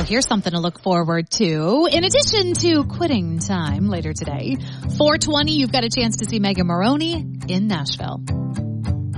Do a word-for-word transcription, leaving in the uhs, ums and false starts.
here's something to look forward to. In addition to quitting time later today, four twenty, you've got a chance to see Megan Moroney in Nashville.